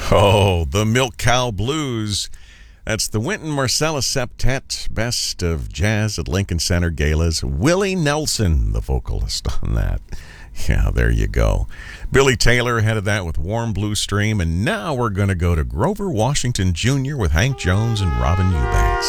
Oh, the Milk Cow Blues. That's the Wynton Marsalis Septet Best of Jazz at Lincoln Center Galas. Willie Nelson, the vocalist on that. Yeah, there you go. Billy Taylor ahead of that with Warm Blue Stream. And now we're going to go to Grover Washington Jr. with Hank Jones and Robin Eubanks.